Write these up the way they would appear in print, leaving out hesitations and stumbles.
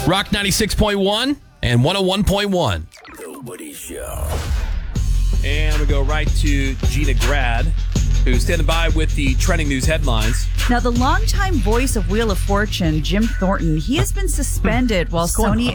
Rock 96.1 and 101.1. Nobody Show. And we go right to Gina Grad, who's standing by with the trending news headlines. Now, the longtime voice of Wheel of Fortune, Jim Thornton, he has been suspended while Sony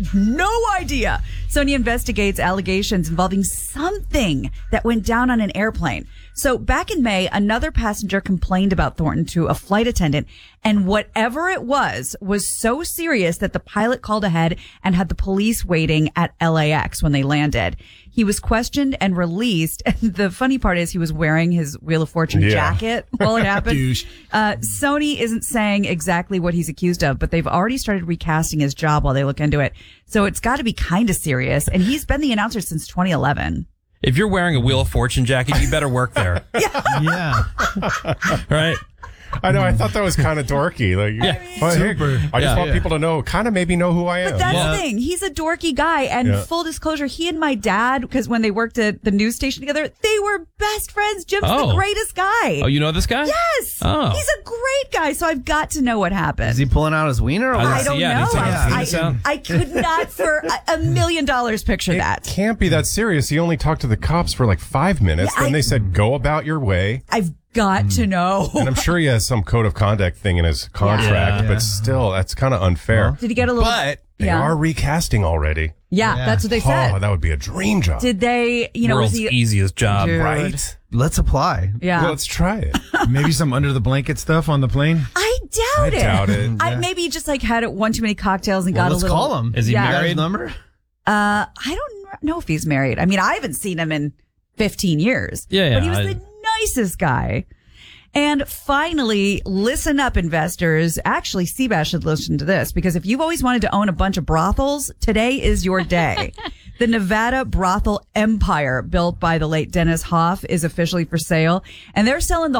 Sony investigates allegations involving something that went down on an airplane. So back in May, another passenger complained about Thornton to a flight attendant, and whatever it was so serious that the pilot called ahead and had the police waiting at LAX when they landed. He was questioned and released. And the funny part is he was wearing his Wheel of Fortune jacket while it happened. Sony isn't saying exactly what he's accused of, but they've already started recasting his job while they look into it. So it's got to be kind of serious. And he's been the announcer since 2011. If you're wearing a Wheel of Fortune jacket, you better work there. Yeah. Right? I know. I thought that was kind of dorky. I just want people to know, maybe know who I am. But that's the thing. He's a dorky guy. And full disclosure, he and my dad, because when they worked at the news station together, they were best friends. Jim's the greatest guy. Oh, you know this guy? Yes. Oh. He's a great guy. So I've got to know what happened. Is he pulling out his wiener? Or I don't know. I could not for $1 million picture that. It can't be that serious. He only talked to the cops for like 5 minutes. Then they said, go about your way. I've got to know. And I'm sure he has some code of conduct thing in his contract, but still, that's kind of unfair. Did he get a little... But they are recasting already. Yeah, that's what they said. Oh, that would be a dream job. Did they, World's easiest job. Dude. Right? Let's apply. Yeah. Well, let's try it. Maybe some under the blanket stuff on the plane? I doubt it. I maybe just had one too many cocktails and got a little... Let's call him. Is he married? Number? I don't know if he's married. I mean, I haven't seen him in 15 years. Yeah. But he was the nicest guy. And finally, listen up, investors. Actually, Seabass should listen to this, because if you've always wanted to own a bunch of brothels, today is your day. The Nevada brothel empire built by the late Dennis Hoff is officially for sale, and they're selling the